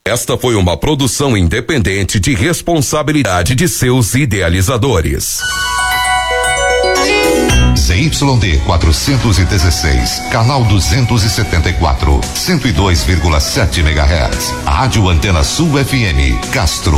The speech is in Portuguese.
Esta foi uma produção independente de responsabilidade de seus idealizadores. ZYD 416, canal 274, 102,7 MHz. Rádio Antena Sul FM, Castro.